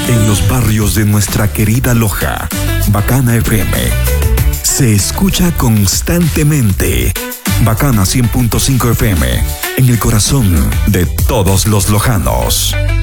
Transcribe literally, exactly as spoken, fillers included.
En los barrios de nuestra querida Loja, Bacana F M se escucha constantemente. Bacana cien punto cinco F M, en el corazón de todos los lojanos.